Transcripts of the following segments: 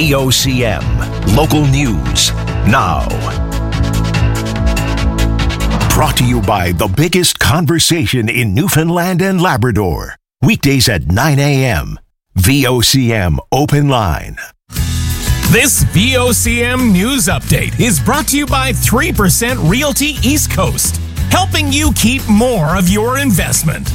VOCM, local news, now. Brought to you by the biggest conversation in Newfoundland and Labrador. Weekdays at 9 a.m. VOCM Open Line. This VOCM news update is brought to you by 3% Realty East Coast, helping you keep more of your investment.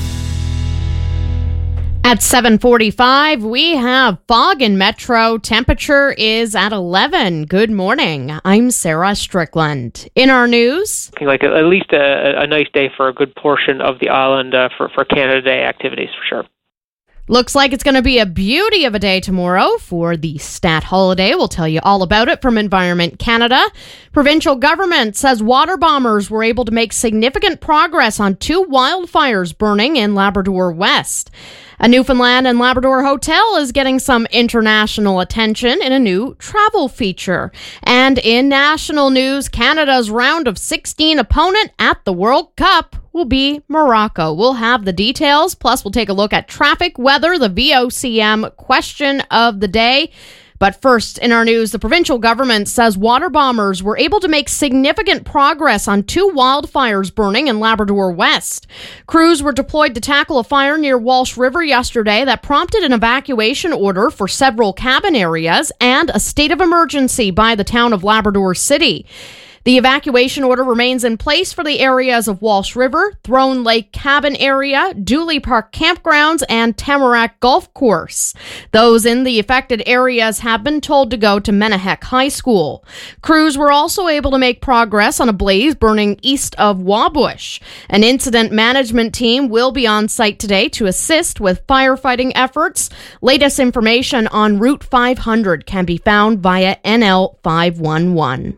At 7:45, we have fog in Metro. Temperature is at 11. Good morning. I'm Sarah Strickland. In our news, like at least a nice day for a good portion of the island for Canada Day activities, for sure. looks like it's going to be a beauty of a day tomorrow for the Stat holiday. We'll tell you all about it from Environment Canada. Provincial government says water bombers were able to make significant progress on 2 wildfires burning in Labrador West. A Newfoundland and Labrador hotel is getting some international attention in a new travel feature. And in national news, Canada's round of 16 opponent at the World Cup will be Morocco. We'll have the details, plus we'll take a look at traffic, weather, the VOCM question of the day. But first, in our news, the provincial government says water bombers were able to make significant progress on 2 wildfires burning in Labrador West. Crews were deployed to tackle a fire near Walsh River yesterday that prompted an evacuation order for several cabin areas and a state of emergency by the town of Labrador City. The evacuation order remains in place for the areas of Walsh River, Throne Lake Cabin Area, Dooley Park Campgrounds, and Tamarack Golf Course. Those in the affected areas have been told to go to Menahek High School. Crews were also able to make progress on a blaze burning east of Wabush. An incident management team will be on site today to assist with firefighting efforts. Latest information on Route 500 can be found via NL 511.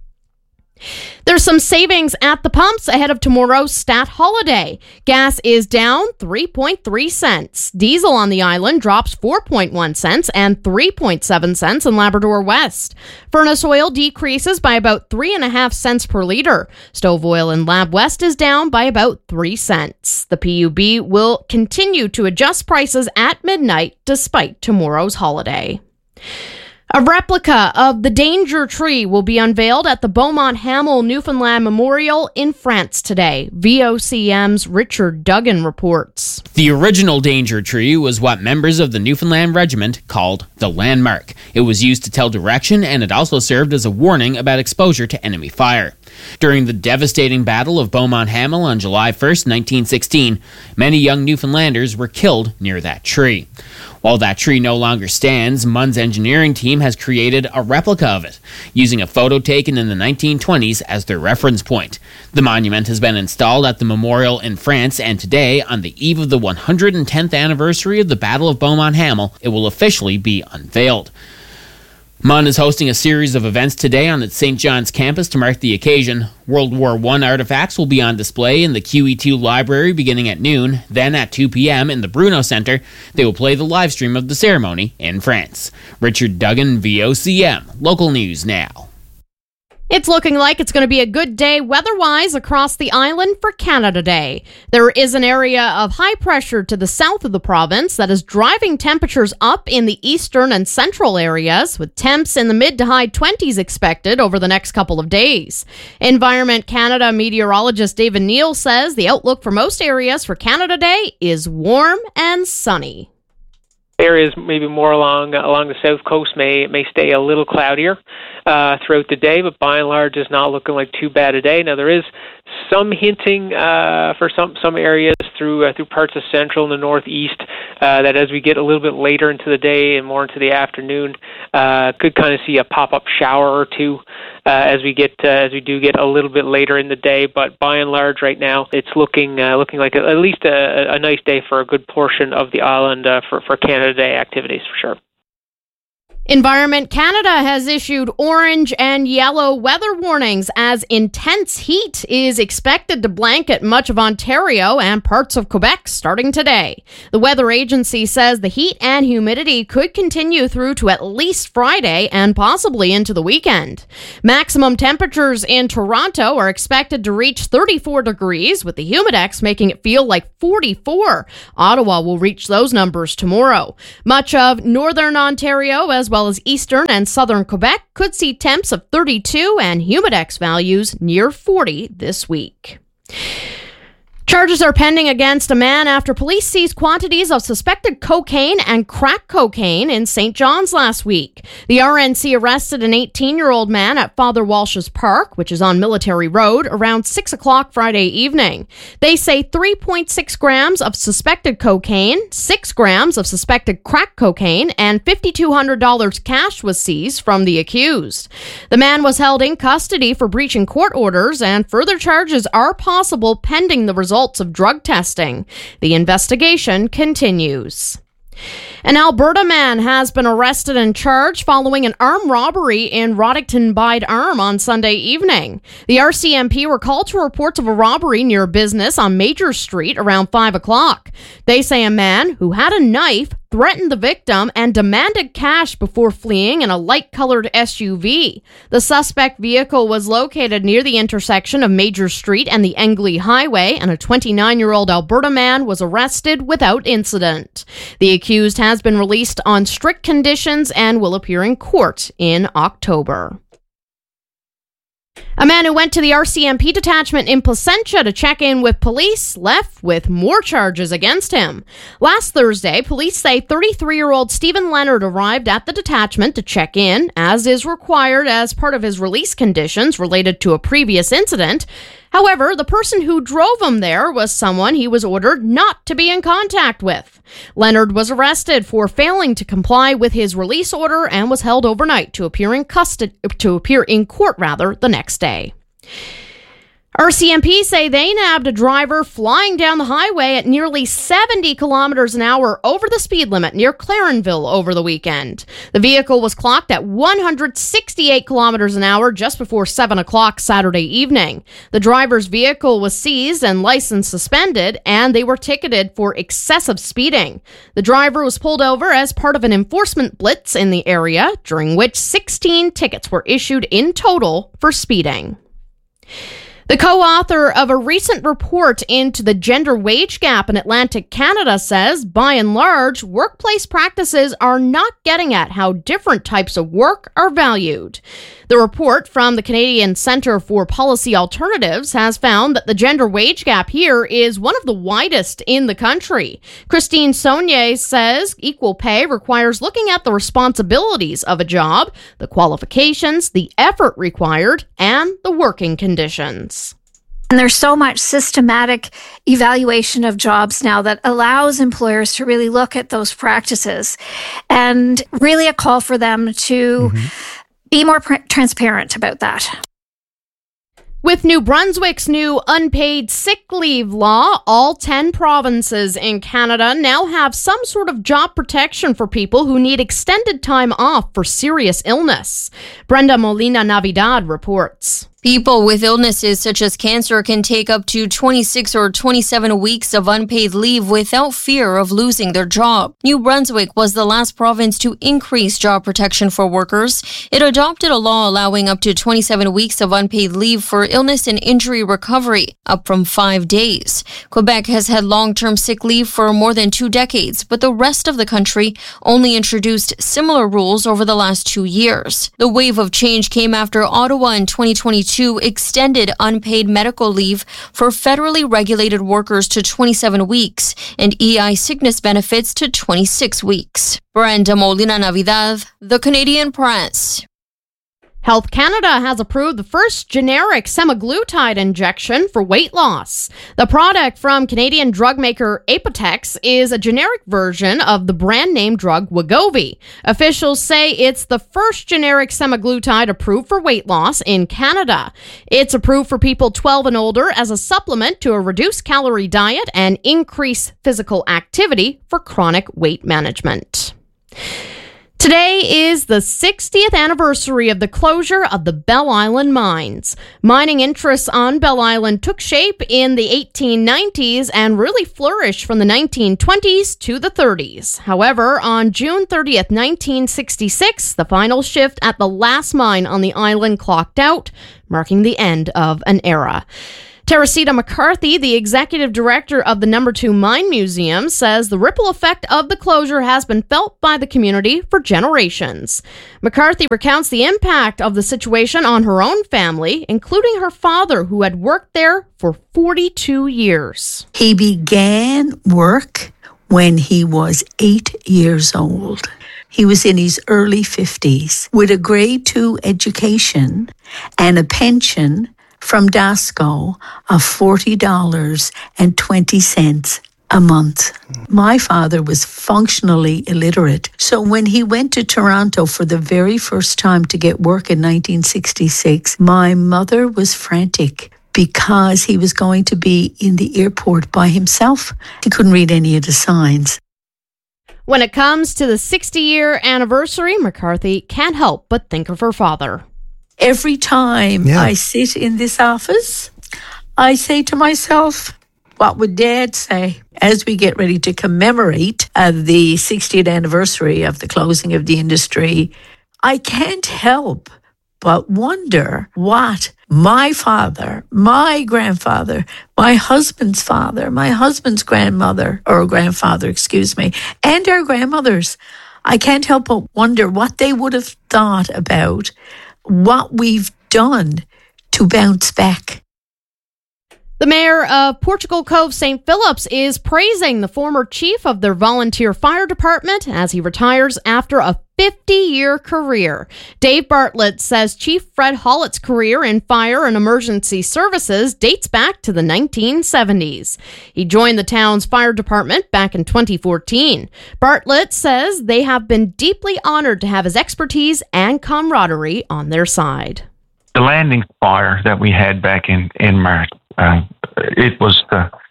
There's some savings at the pumps ahead of tomorrow's Stat holiday. Gas is down 3.3 cents. Diesel on the island drops 4.1 cents and 3.7 cents in Labrador West. Furnace oil decreases by about 3.5 cents per liter. Stove oil in Lab West is down by about 3 cents. The PUB will continue to adjust prices at midnight despite tomorrow's holiday. A replica of the Danger Tree will be unveiled at the Beaumont-Hamel Newfoundland Memorial in France today. VOCM's Richard Duggan reports. The original Danger Tree was what members of the Newfoundland Regiment called the landmark. It was used to tell direction, and it also served as a warning about exposure to enemy fire. During the devastating Battle of Beaumont-Hamel on July 1st, 1916, many young Newfoundlanders were killed near that tree. While that tree no longer stands, MUN's engineering team has created a replica of it, using a photo taken in the 1920s as their reference point. The monument has been installed at the memorial in France, and today, on the eve of the 110th anniversary of the Battle of Beaumont-Hamel, it will officially be unveiled. MUN is hosting a series of events today on its St. John's campus to mark the occasion. World War I artifacts will be on display in the QE2 library beginning at noon. Then at 2 p.m. in the Bruno Center, they will play the live stream of the ceremony in France. Richard Duggan, VOCM. Local news now. It's looking like it's going to be a good day weather-wise across the island for Canada Day. There is an area of high pressure to the south of the province that is driving temperatures up in the eastern and central areas, with temps in the mid to high 20s expected over the next couple of days. Environment Canada meteorologist David Neal says the outlook for most areas for Canada Day is warm and sunny. Areas maybe more along the south coast may stay a little cloudier throughout the day, but by and large is not looking like too bad a day. Now there is some hinting for some areas through parts of central and the northeast that as we get a little bit later into the day and more into the afternoon, could kind of see a pop-up shower or two as we do get a little bit later in the day. But by and large, right now, it's looking like at least a nice day for a good portion of the island for Canada Day activities, for sure. Environment Canada has issued orange and yellow weather warnings as intense heat is expected to blanket much of Ontario and parts of Quebec starting today. The weather agency says the heat and humidity could continue through to at least Friday and possibly into the weekend. Maximum temperatures in Toronto are expected to reach 34 degrees, with the humidex making it feel like 44. Ottawa will reach those numbers tomorrow. Much of northern Ontario, as well well as eastern and southern Quebec, could see temps of 32 and humidex values near 40 this week. Charges are pending against a man after police seized quantities of suspected cocaine and crack cocaine in St. John's last week. The RNC arrested an 18-year-old man at Father Walsh's Park, which is on Military Road, around 6 o'clock Friday evening. They say 3.6 grams of suspected cocaine, 6 grams of suspected crack cocaine, and $5,200 cash was seized from the accused. The man was held in custody for breaching court orders, and further charges are possible pending the results of drug testing. The investigation continues. An Alberta man has been arrested and charged following an armed robbery in Roddickton Bide Arm on Sunday evening. The RCMP were called to reports of a robbery near a business on Major Street around 5 o'clock. They say a man who had a knife threatened the victim and demanded cash before fleeing in a light-colored SUV. The suspect vehicle was located near the intersection of Major Street and the Engley Highway, and a 29-year-old Alberta man was arrested without incident. The accused has been released on strict conditions and will appear in court in October. A man who went to the RCMP detachment in Placentia to check in with police left with more charges against him. Last Thursday, police say 33-year-old Stephen Leonard arrived at the detachment to check in, as is required as part of his release conditions related to a previous incident. However, the person who drove him there was someone he was ordered not to be in contact with. Leonard was arrested for failing to comply with his release order and was held overnight to appear in court the next day. RCMP say they nabbed a driver flying down the highway at nearly 70 kilometers an hour over the speed limit near Clarenville over the weekend. The vehicle was clocked at 168 kilometers an hour just before 7 o'clock Saturday evening. The driver's vehicle was seized and license suspended, and they were ticketed for excessive speeding. The driver was pulled over as part of an enforcement blitz in the area, during which 16 tickets were issued in total for speeding. The co-author of a recent report into the gender wage gap in Atlantic Canada says, by and large, workplace practices are not getting at how different types of work are valued. The report from the Canadian Centre for Policy Alternatives has found that the gender wage gap here is one of the widest in the country. Christine Saunier says equal pay requires looking at the responsibilities of a job, the qualifications, the effort required, and the working conditions. And there's so much systematic evaluation of jobs now that allows employers to really look at those practices, and really a call for them to be more transparent about that. With New Brunswick's new unpaid sick leave law, all 10 provinces in Canada now have some sort of job protection for people who need extended time off for serious illness. Brenda Molina-Navidad reports. People with illnesses such as cancer can take up to 26 or 27 weeks of unpaid leave without fear of losing their job. New Brunswick was the last province to increase job protection for workers. It adopted a law allowing up to 27 weeks of unpaid leave for illness and injury recovery, up from 5 days. Quebec has had long-term sick leave for more than 2 decades, but the rest of the country only introduced similar rules over the last 2 years. The wave of change came after Ottawa in 2022 extended unpaid medical leave for federally regulated workers to 27 weeks and EI sickness benefits to 26 weeks. Brenda Molina-Navidad, The Canadian Press. Health Canada has approved the first generic semaglutide injection for weight loss. The product from Canadian drug maker Apotex is a generic version of the brand name drug Wegovy. Officials say it's the first generic semaglutide approved for weight loss in Canada. It's approved for people 12 and older as a supplement to a reduced calorie diet and increase physical activity for chronic weight management. Today is the 60th anniversary of the closure of the Bell Island mines. Mining interests on Bell Island took shape in the 1890s and really flourished from the 1920s to the 30s. However, on June 30th, 1966, the final shift at the last mine on the island clocked out, marking the end of an era. Teresita McCarthy, the executive director of the No. 2 Mine Museum, says the ripple effect of the closure has been felt by the community for generations. McCarthy recounts the impact of the situation on her own family, including her father, who had worked there for 42 years. He began work when he was 8 years old. He was in his early 50s with a grade 2 education and a pension from DASCO of $40.20 a month. My father was functionally illiterate. So when he went to Toronto for the very first time to get work in 1966, my mother was frantic because he was going to be in the airport by himself. He couldn't read any of the signs. When it comes to the 60-year anniversary, McCarthy can't help but think of her father. Every time I sit in this office, I say to myself, what would Dad say as we get ready to commemorate the 60th anniversary of the closing of the industry? I can't help but wonder what my father, my grandfather, my husband's father, my husband's grandmother, or grandfather, and our grandmothers, I can't help but wonder what they would have thought about what we've done to bounce back. The mayor of Portugal Cove St. Phillips is praising the former chief of their volunteer fire department as he retires after a 50-year career. Dave Bartlett says Chief Fred Hollett's career in fire and emergency services dates back to the 1970s. He joined the town's fire department back in 2014. Bartlett says they have been deeply honored to have his expertise and camaraderie on their side. The landing fire that we had back in March, it was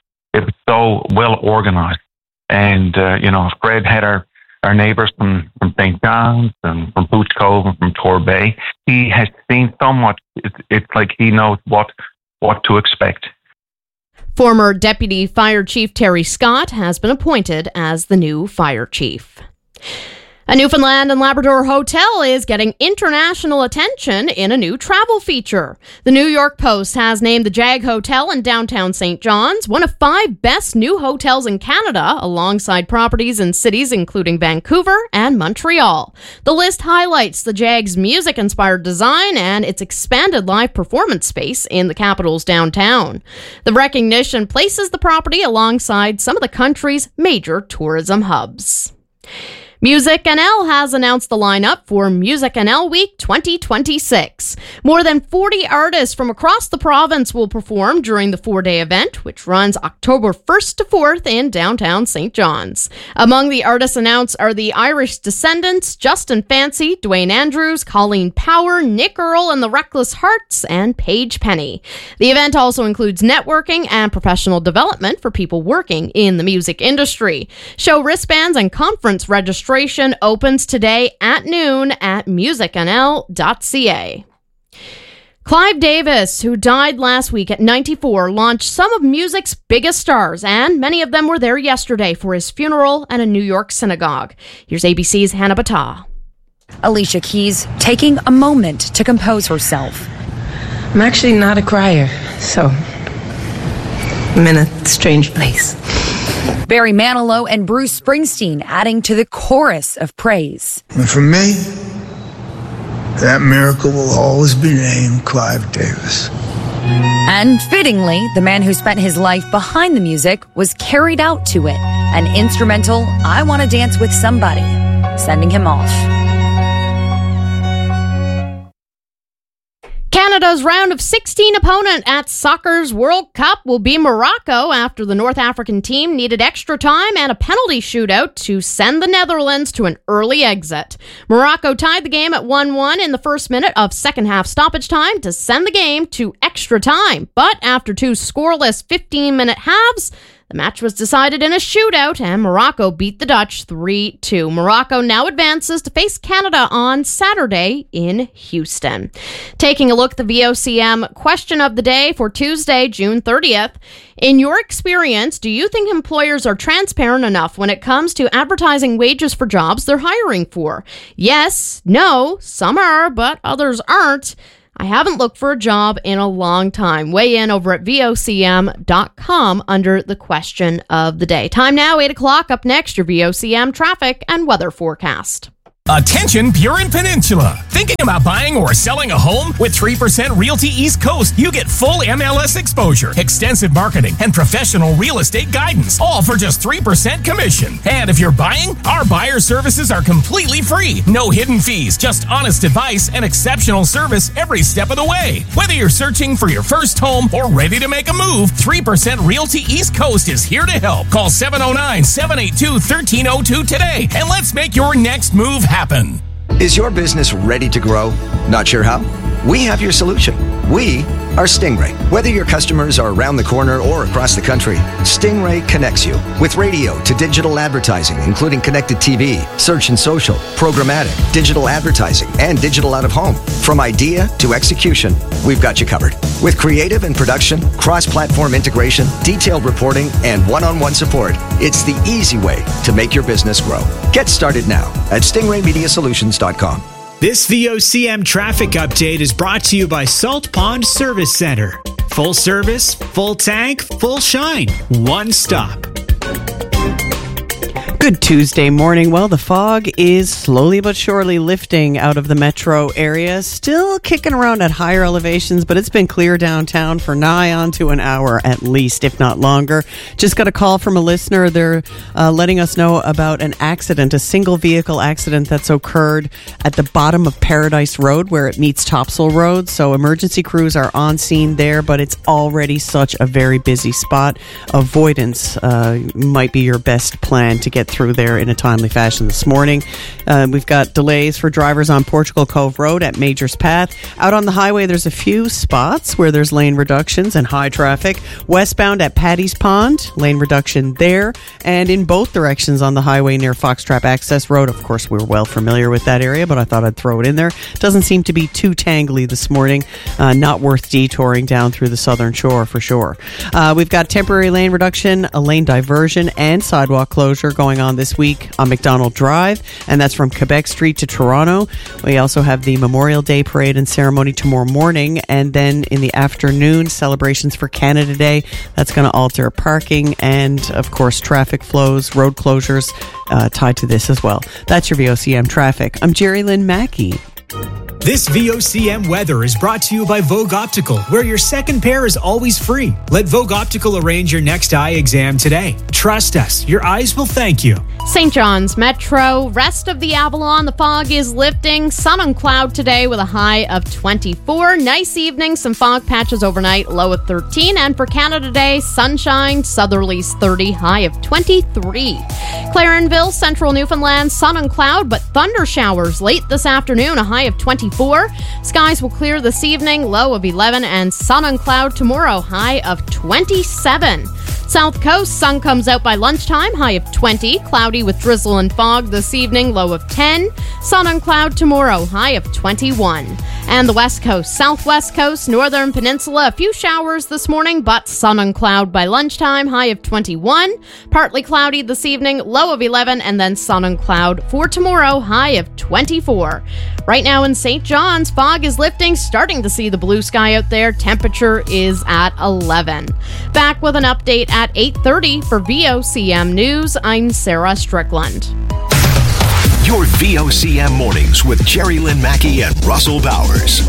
so well organized, and Fred had our neighbors from St. John's and from Pooch Cove and from Torbay. He has seen so much. It's like he knows what to expect. Former Deputy Fire Chief Terry Scott has been appointed as the new fire chief. A Newfoundland and Labrador hotel is getting international attention in a new travel feature. The New York Post has named the Jag Hotel in downtown St. John's one of 5 best new hotels in Canada, alongside properties in cities including Vancouver and Montreal. The list highlights the Jag's music-inspired design and its expanded live performance space in the capital's downtown. The recognition places the property alongside some of the country's major tourism hubs. Music NL has announced the lineup for Music NL Week 2026. More than 40 artists from across the province will perform during the 4-day event, which runs October 1st to 4th in downtown St. John's. Among the artists announced are the Irish Descendants, Justin Fancy, Dwayne Andrews, Colleen Power, Nick Earl and the Reckless Hearts, and Paige Penny. The event also includes networking and professional development for people working in the music industry. Show wristbands and conference registration opens today at noon at musicnl.ca. Clive Davis, who died last week at 94, launched some of music's biggest stars, and many of them were there yesterday for his funeral at a New York synagogue. Here's ABC's Hannah Battah. Alicia Keys taking a moment to compose herself. I'm actually not a crier, so I'm in a strange place. Barry Manilow and Bruce Springsteen adding to the chorus of praise. And for me, that miracle will always be named Clive Davis. And fittingly, the man who spent his life behind the music was carried out to it. An instrumental, I Want to Dance with Somebody, sending him off. Canada's round of 16 opponent at soccer's World Cup will be Morocco after the North African team needed extra time and a penalty shootout to send the Netherlands to an early exit. Morocco tied the game at 1-1 in the first minute of second-half stoppage time to send the game to extra time. But after 2 scoreless 15-minute halves, the match was decided in a shootout, and Morocco beat the Dutch 3-2. Morocco now advances to face Canada on Saturday in Houston. Taking a look at the VOCM question of the day for Tuesday, June 30th. In your experience, do you think employers are transparent enough when it comes to advertising wages for jobs they're hiring for? Yes, no, some are, but others aren't. I haven't looked for a job in a long time. Weigh in over at VOCM.com under the question of the day. Time now, 8 o'clock. Up next, your VOCM traffic and weather forecast. Attention, Burin Peninsula. Thinking about buying or selling a home? With 3% Realty East Coast, you get full MLS exposure, extensive marketing, and professional real estate guidance, all for just 3% commission. And if you're buying, our buyer services are completely free. No hidden fees, just honest advice and exceptional service every step of the way. Whether you're searching for your first home or ready to make a move, 3% Realty East Coast is here to help. Call 709-782-1302 today, and let's make your next move happen. Is your business ready to grow? Not sure how? We have your solution. We are Stingray. Whether your customers are around the corner or across the country, Stingray connects you with radio to digital advertising, including connected TV, search and social, programmatic, digital advertising, and digital out-of-home. From idea to execution, we've got you covered. With creative and production, cross-platform integration, detailed reporting, and one-on-one support, it's the easy way to make your business grow. Get started now at stingraymediasolutions.com. This VOCM traffic update is brought to you by Salt Pond Service Center. Full service, full tank, full shine. One stop. Good Tuesday morning. Well, the fog is slowly but surely lifting out of the metro area. Still kicking around at higher elevations, but it's been clear downtown for nigh on to an hour at least, if not longer. Just got a call from a listener. They're letting us know about an accident, a single vehicle accident that's occurred at the bottom of Paradise Road where it meets Topsail Road. So emergency crews are on scene there, but it's already such a very busy spot. Avoidance might be your best plan to get through there in a timely fashion this morning. We've got delays for drivers on Portugal Cove Road at Majors Path. Out on the highway, there's a few spots where there's lane reductions and high traffic. Westbound at Paddy's Pond, lane reduction there. And in both directions on the highway near Foxtrap Access Road. Of course, we're well familiar with that area, but I thought I'd throw it in there. Doesn't seem to be too tangly this morning. Not worth detouring down through the southern shore for sure. We've got temporary lane reduction, a lane diversion, and sidewalk closure going on this week on McDonald Drive, and that's from Quebec Street to Toronto. We also have the Memorial Day Parade and ceremony tomorrow morning, and then in the afternoon, celebrations for Canada Day. That's going to alter parking and, of course, traffic flows, road closures tied to this as well. That's your VOCM traffic. I'm Jerry Lynn Mackey. This VOCM weather is brought to you by Vogue Optical, where your second pair is always free. Let Vogue Optical arrange your next eye exam today. Trust us, your eyes will thank you. St. John's Metro, rest of the Avalon, the fog is lifting. Sun and cloud today with a high of 24. Nice evening, some fog patches overnight, low of 13. And for Canada Day, sunshine, southerlies 30, high of 23. Clarenville, central Newfoundland, sun and cloud, but thunder showers late this afternoon, a high of 24. Skies will clear this evening, low of 11, and sun and cloud tomorrow, high of 27. South Coast, sun comes out by lunchtime, high of 20. Cloudy with drizzle and fog this evening, low of 10. Sun and cloud tomorrow, high of 21. And the West Coast, Southwest Coast, Northern Peninsula, a few showers this morning, but sun and cloud by lunchtime, high of 21. Partly cloudy this evening, low of 11, and then sun and cloud for tomorrow, high of 24. Right now in St. John's, fog is lifting, starting to see the blue sky out there. Temperature is at 11. Back with an update at 8:30 for VOCM News. I'm Sarah Strickland. Your VOCM mornings with Jerry Lynn Mackey and Russell Bowers.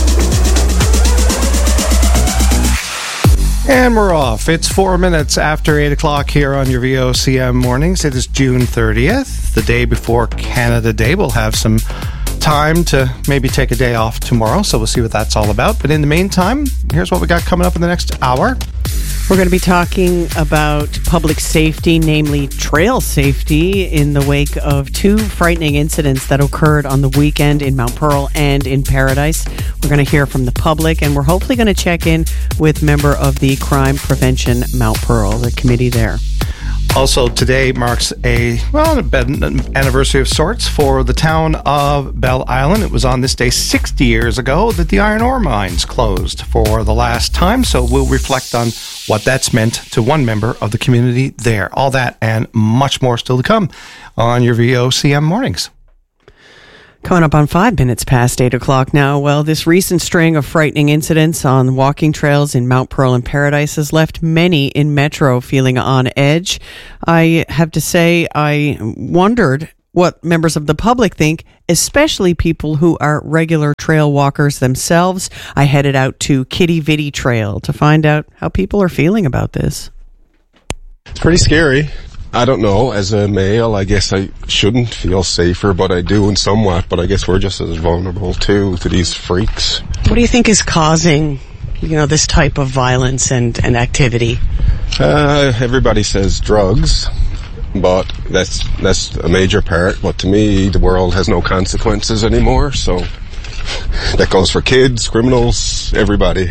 And we're off. It's 4 minutes after 8 o'clock here on your VOCM mornings. It is June 30th, the day before Canada Day. We'll have some time to maybe take a day off tomorrow, so we'll see what that's all about. But in the meantime, here's what we got coming up in the next hour. We're going to be talking about public safety, namely trail safety, in the wake of two frightening incidents that occurred on the weekend in Mount Pearl and in Paradise. We're going to hear from the public, and we're hopefully going to check in with member of the Crime Prevention Mount Pearl, the committee there. Also, today marks an anniversary of sorts for the town of Belle Island. It was on this day 60 years ago that the iron ore mines closed for the last time. So we'll reflect on what that's meant to one member of the community there. All that and much more still to come on your VOCM mornings. Coming up on 5 minutes past 8 o'clock now. Well, this recent string of frightening incidents on walking trails in Mount Pearl and Paradise has left many in Metro feeling on edge. I have to say, I wondered what members of the public think, especially people who are regular trail walkers themselves. I headed out to Quidi Vidi Trail to find out how people are feeling about this. It's pretty scary. I don't know, as a male, I guess I shouldn't feel safer, but I do in somewhat, but I guess we're just as vulnerable too to these freaks. What do you think is causing, this type of violence and activity? Everybody says drugs, but that's a major part, but to me, the world has no consequences anymore, so that goes for kids, criminals, everybody.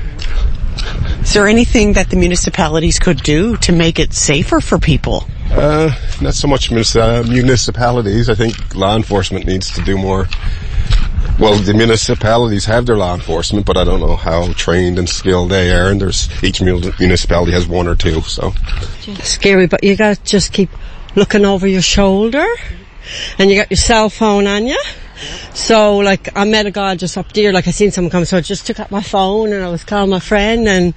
Is there anything that the municipalities could do to make it safer for people? Not so much municipalities. I think law enforcement needs to do more. Well, the municipalities have their law enforcement, but I don't know how trained and skilled they are, and each municipality has one or two, so. Scary, but you gotta just keep looking over your shoulder, and you got your cell phone on you. So, I met a guy just up there, I seen someone come, so I just took out my phone and I was calling my friend and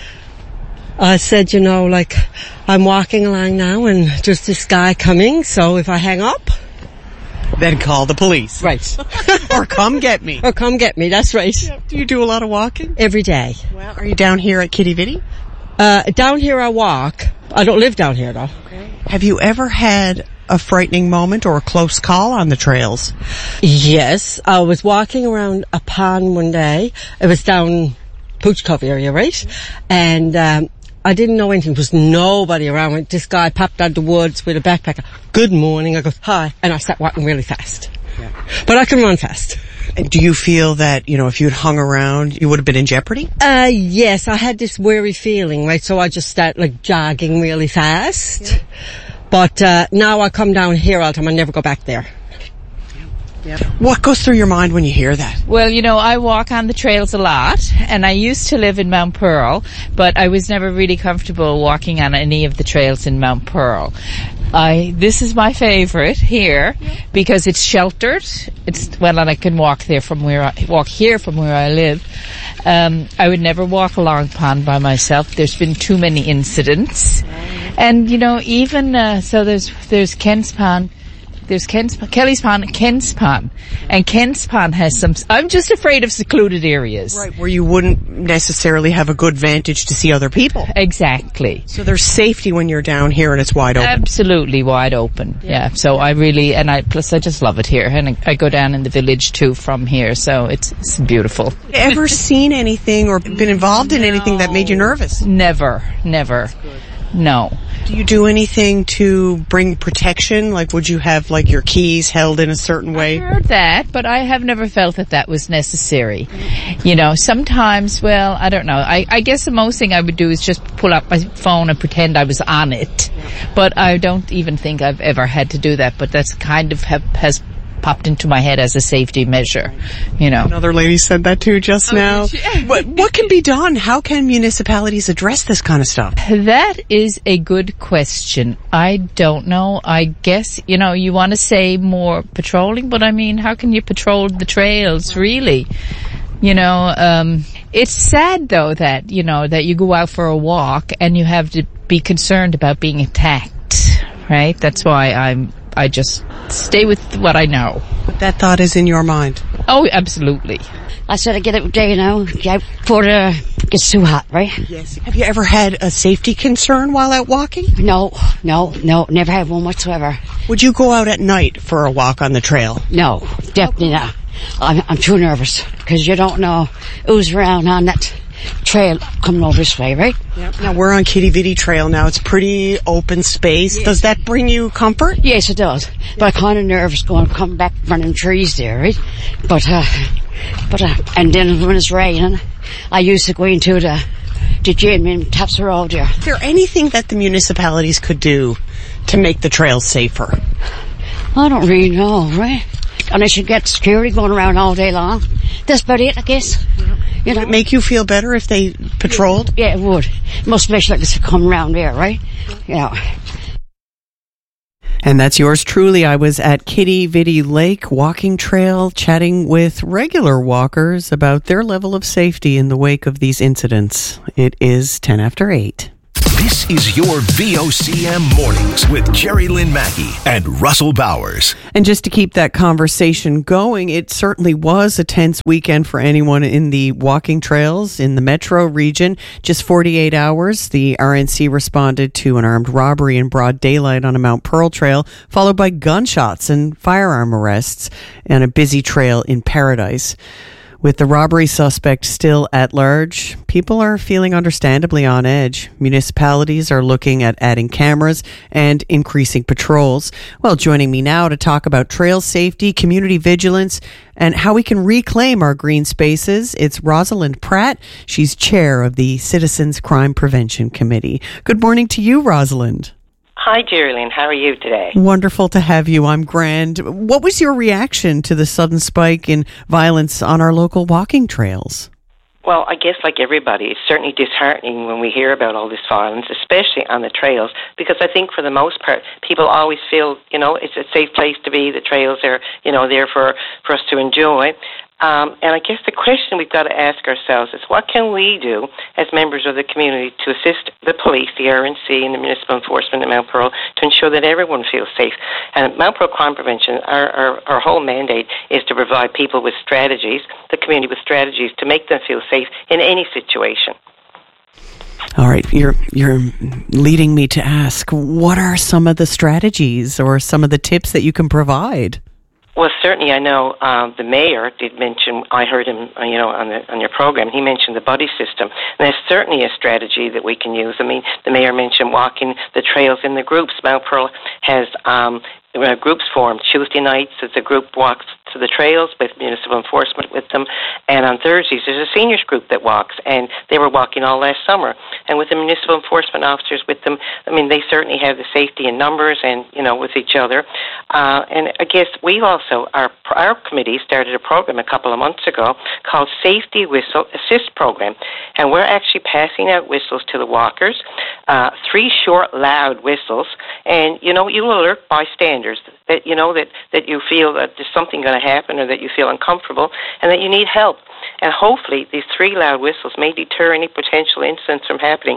I said, I'm walking along now and there's this guy coming, so if I hang up, then call the police. Right. Or come get me. Or come get me, that's right. Yeah. Do you do a lot of walking? Every day. Well, are you down here at Quidi Vidi? Down here I walk. I don't live down here though. Okay. Have you ever had a frightening moment or a close call on the trails? Yes, I was walking around a pond one day. It was down Pooch Cove area, right? And I didn't know anything. There was nobody around. This guy popped out of the woods with a backpack. Good morning. I go, hi. And I start walking really fast. Yeah. But I can run fast. And do you feel that, if you'd hung around, you would have been in jeopardy? Yes, I had this weary feeling, right? So I just start jogging really fast. Yeah. But now I come down here all the time. I never go back there. Yep. What goes through your mind when you hear that? Well, I walk on the trails a lot, and I used to live in Mount Pearl, but I was never really comfortable walking on any of the trails in Mount Pearl. This is my favorite here because it's sheltered. And I can walk here from where I live. I would never walk along Pond by myself. There's been too many incidents. And, even, so there's Ken's Pond, there's Kelly's Pond, and Ken's Pond. And Ken's Pond has some, I'm just afraid of secluded areas. Right, where you wouldn't necessarily have a good vantage to see other people. Exactly. So there's safety when you're down here and it's wide open. Absolutely wide open, yeah. So I really, plus I just love it here. And I go down in the village too from here, so it's beautiful. Ever seen anything or been involved in anything that made you nervous? Never. No. Do you do anything to bring protection? Would you have, your keys held in a certain way? I heard that, but I have never felt that was necessary. Sometimes, I don't know. I guess the most thing I would do is just pull up my phone and pretend I was on it. But I don't even think I've ever had to do that, but that's kind of has popped into my head as a safety measure, Another lady said that too just now. What can be done? How can municipalities address this kind of stuff? That is a good question. I don't know. I guess, you want to say more patrolling, but how can you patrol the trails, really? It's sad though that, that you go out for a walk and you have to be concerned about being attacked, right? That's why I just stay with what I know. But that thought is in your mind? Oh, absolutely. I said I get out there, get before it gets too hot, right? Yes. Have you ever had a safety concern while out walking? No, never had one whatsoever. Would you go out at night for a walk on the trail? No, definitely not. I'm too nervous because you don't know who's around on that trail coming over this way, right? Yep. Now we're on Quidi Vidi Trail now. It's pretty open space. Yes. Does that bring you comfort? Yes, it does. But I'm kind of nervous coming back from them trees there, right? But and then when it's raining, I used to go into the gym in Taps Road there. Is there anything that the municipalities could do to make the trails safer? I don't really know, right? Unless you get security going around all day long. That's about it, I guess. Would it make you feel better if they patrolled? Yeah, it would. Most especially like to come around there, right? And that's yours truly. I was at Kitty Vitty Lake Walking Trail chatting with regular walkers about their level of safety in the wake of these incidents. It is 10 after 8. This is your VOCM Mornings with Jerry Lynn Mackey and Russell Bowers. And just to keep that conversation going, it certainly was a tense weekend for anyone in the walking trails in the metro region. Just 48 hours, the RNC responded to an armed robbery in broad daylight on a Mount Pearl trail, followed by gunshots and firearm arrests on a busy trail in Paradise. With the robbery suspect still at large, people are feeling understandably on edge. Municipalities are looking at adding cameras and increasing patrols. Well, joining me now to talk about trail safety, community vigilance, and how we can reclaim our green spaces, it's Rosalind Pratt. She's chair of the Citizens Crime Prevention Committee. Good morning to you, Rosalind. Hi, Jerry-Lynn. How are you today? Wonderful to have you. I'm grand. What was your reaction to the sudden spike in violence on our local walking trails? Well, I guess like everybody, it's certainly disheartening when we hear about all this violence, especially on the trails, because I think for the most part, people always feel, it's a safe place to be. The trails are, there for us to enjoy. And I guess the question we've got to ask ourselves is, what can we do as members of the community to assist the police, the RNC, and the municipal enforcement at Mount Pearl to ensure that everyone feels safe? And at Mount Pearl Crime Prevention, our whole mandate is to provide people with strategies, the community with strategies to make them feel safe in any situation. All right, you're leading me to ask, what are some of the strategies or some of the tips that you can provide? Well, certainly, I know the mayor did mention. I heard him, on your program. He mentioned the buddy system, and there's certainly a strategy that we can use. I mean, the mayor mentioned walking the trails in the groups. Mount Pearl has groups formed. Tuesday nights, the group walks to the trails with municipal enforcement with them, and on Thursdays there's a seniors group that walks, and they were walking all last summer. And with the municipal enforcement officers with them, I mean, they certainly have the safety in numbers and with each other. And I guess we also, our committee started a program a couple of months ago called Safety Whistle Assist Program, and we're actually passing out whistles to the walkers, 3 short, loud whistles, and you will alert bystanders that that you feel that there's something going to happen or that you feel uncomfortable and that you need help. And hopefully these 3 loud whistles may deter any potential incidents from happening.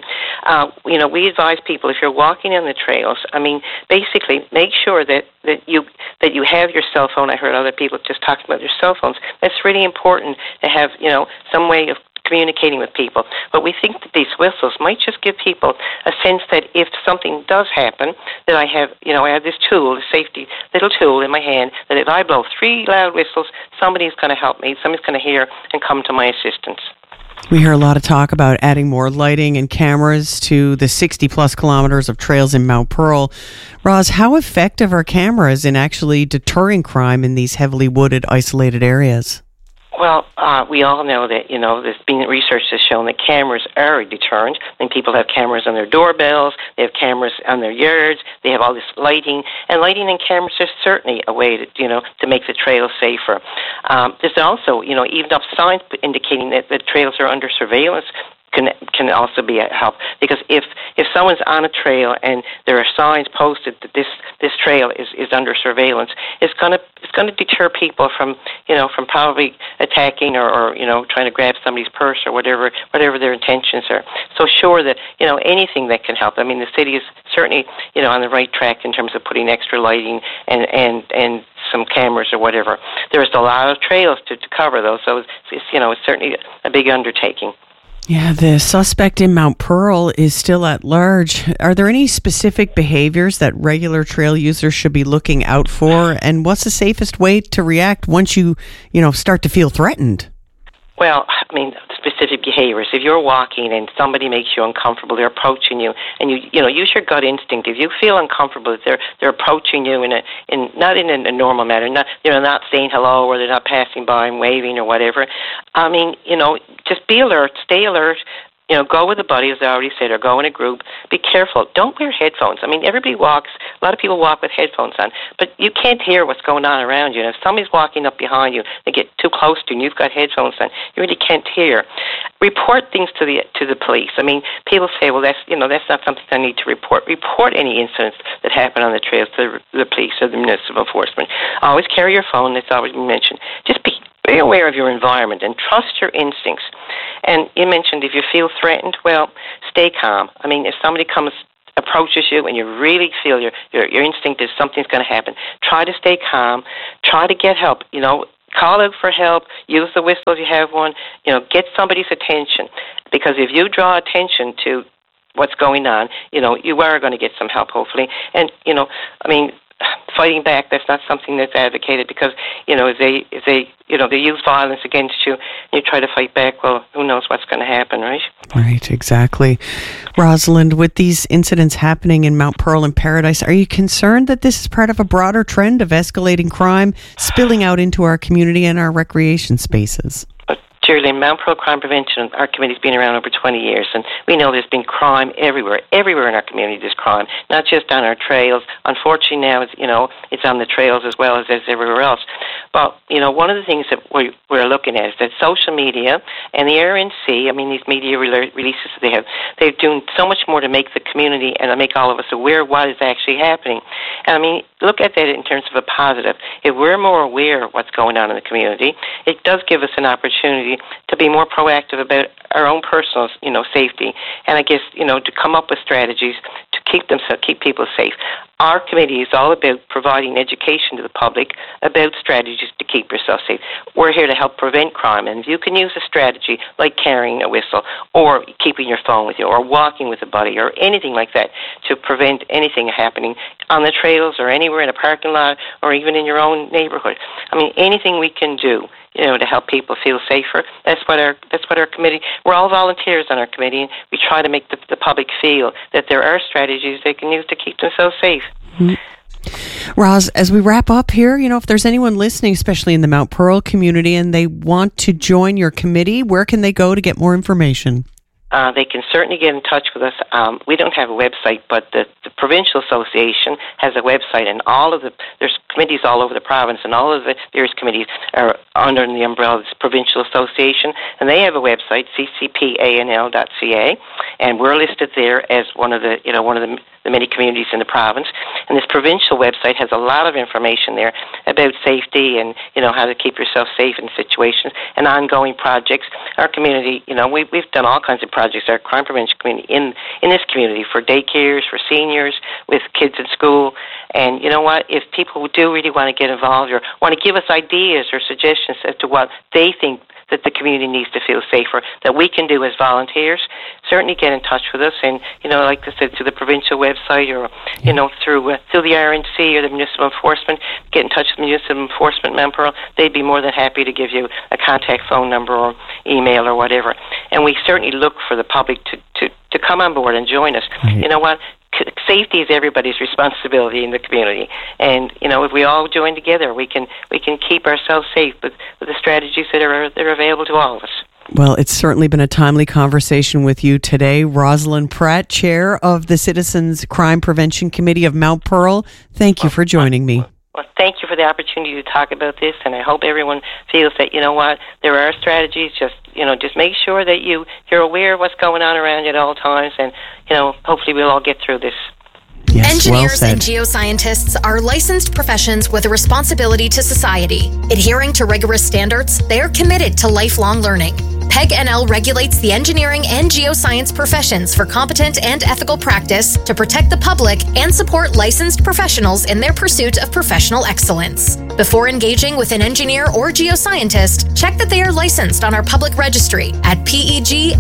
We advise people, if you're walking on the trails, I mean, basically make sure that you have your cell phone. I heard other people just talking about their cell phones. That's really important to have, some way of communicating with people. But we think that these whistles might just give people a sense that if something does happen, that I have this tool, a safety little tool in my hand, that if I blow 3 loud whistles, somebody's going to help me, somebody's going to hear and come to my assistance. We hear a lot of talk about adding more lighting and cameras to the 60-plus kilometers of trails in Mount Pearl. Roz, how effective are cameras in actually deterring crime in these heavily wooded, isolated areas? Well, we all know that, there's been research that's shown that cameras are a deterrent. I mean, people have cameras on their doorbells, they have cameras on their yards, they have all this lighting, and lighting and cameras is certainly a way to make the trails safer. There's also, even up signs indicating that the trails are under surveillance can also be a help, because if someone's on a trail and there are signs posted that this trail is under surveillance, it's going to deter people from probably attacking or trying to grab somebody's purse or whatever their intentions are. So sure that anything that can help. I mean, the city is certainly on the right track in terms of putting extra lighting and some cameras or whatever. There's a lot of trails to cover though, so it's certainly a big undertaking. Yeah, the suspect in Mount Pearl is still at large. Are there any specific behaviors that regular trail users should be looking out for? And what's the safest way to react once you start to feel threatened? Well, I mean, specific behaviors. If you're walking and somebody makes you uncomfortable, they're approaching you, and you use your gut instinct. If you feel uncomfortable, they're approaching you not in a normal manner, not saying hello, or they're not passing by and waving or whatever. I mean, just be alert, stay alert. You know, go with a buddy, as I already said, or go in a group. Be careful. Don't wear headphones. I mean, everybody walks, a lot of people walk with headphones on, but you can't hear what's going on around you. And if somebody's walking up behind you, they get too close to you, and you've got headphones on, you really can't hear. Report things to the police. I mean, people say, well, that's not something I need to report. Report any incidents that happen on the trails to the police or the municipal enforcement. Always carry your phone. That's always been mentioned. Just be aware of your environment and trust your instincts. And you mentioned if you feel threatened, well, stay calm. I mean, if somebody approaches you and you really feel your instinct is something's going to happen, try to stay calm. Try to get help. You know, call out for help. Use the whistle if you have one. You know, get somebody's attention. Because if you draw attention to what's going on, you know, you are going to get some help, hopefully. And, you know, I mean, fighting back, that's not something that's advocated, because, you know, if they use violence against you and you try to fight back, well, who knows what's going to happen, right? Right, exactly. Rosalind, with these incidents happening in Mount Pearl and Paradise, are you concerned that this is part of a broader trend of escalating crime spilling out into our community and our recreation spaces? Surely, Mount Pearl Crime Prevention, our committee's been around over 20 years, and we know there's been crime everywhere. Everywhere in our community there's crime, not just on our trails. Unfortunately now, it's on the trails as well as everywhere else. But, you know, one of the things that we're looking at is that social media and the RNC, I mean, these media releases they're doing so much more to make the community and to make all of us aware of what is actually happening. And, I mean, look at that in terms of a positive. If we're more aware of what's going on in the community, it does give us an opportunity to be more proactive about our own personal, you know, safety, and I guess, you know, to come up with strategies to keep people safe. Our committee is all about providing education to the public about strategies to keep yourself safe. We're here to help prevent crime, and you can use a strategy like carrying a whistle or keeping your phone with you or walking with a buddy or anything like that to prevent anything happening on the trails or anywhere in a parking lot or even in your own neighborhood. I mean, anything we can do, you know, to help people feel safer. That's what our committee. We're all volunteers on our committee, and we try to make the public feel that there are strategies they can use to keep themselves safe. Mm-hmm. Roz, as we wrap up here, you know, if there's anyone listening, especially in the Mount Pearl community, and they want to join your committee, where can they go to get more information? They can certainly get in touch with us. We don't have a website, but the Provincial Association has a website, and there's committees all over the province, and all of the various committees are under the umbrella of this Provincial Association, and they have a website, ccpanl.ca, and we're listed there as one of the many communities in the province. And this provincial website has a lot of information there about safety and, you know, how to keep yourself safe in situations and ongoing projects. Our community, you know, we've done all kinds of projects, our crime prevention community in this community, for daycares, for seniors, with kids in school. And you know what? If people do really want to get involved or want to give us ideas or suggestions as to what they think that the community needs to feel safer, that we can do as volunteers, certainly get in touch with us. And, you know, like I said, through the provincial website or, you know, through the RNC or the municipal enforcement, get in touch with the municipal enforcement Mount Pearl. They'd be more than happy to give you a contact phone number or email or whatever. And we certainly look for the public to come on board and join us. Right. You know what? Safety is everybody's responsibility in the community, and you know, if we all join together, we can keep ourselves safe with the strategies that are available to all of us. Well, it's certainly been a timely conversation with you today, Rosalind Pratt, Chair of the Citizens Crime Prevention Committee of Mount Pearl. Thank you for joining me. Well, thank you for the opportunity to talk about this, and I hope everyone feels that, you know what, there are strategies. Just make sure that you're aware of what's going on around you at all times, and, you know, hopefully we'll all get through this. Yes, engineers well and geoscientists are licensed professions with a responsibility to society. Adhering to rigorous standards, they are committed to lifelong learning. PEG NL regulates the engineering and geoscience professions for competent and ethical practice to protect the public and support licensed professionals in their pursuit of professional excellence. Before engaging with an engineer or geoscientist, check that they are licensed on our public registry at pegnl.ca.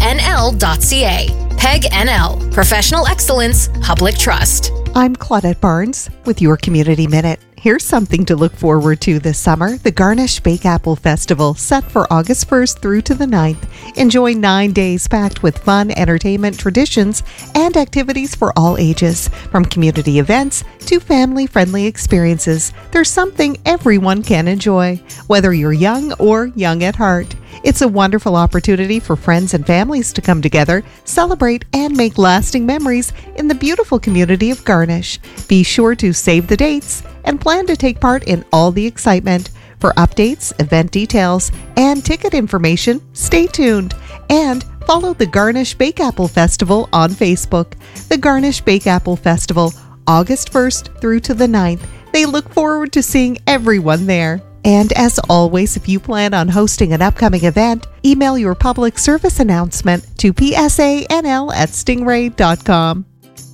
PEG NL, Professional Excellence, Public Trust. I'm Claudette Barnes with your Community Minute. Here's something to look forward to this summer. The Garnish Bake Apple Festival, set for August 1st through to the 9th. Enjoy 9 days packed with fun, entertainment, traditions, and activities for all ages. From community events to family-friendly experiences, there's something everyone can enjoy, whether you're young or young at heart. It's a wonderful opportunity for friends and families to come together, celebrate, and make lasting memories in the beautiful community of Garnish. Be sure to save the dates and plan to take part in all the excitement. For updates, event details, and ticket information, stay tuned. And follow the Garnish Bakeapple Festival on Facebook. The Garnish Bakeapple Festival, August 1st through to the 9th. They look forward to seeing everyone there. And as always, if you plan on hosting an upcoming event, email your public service announcement to psanl@stingray.com.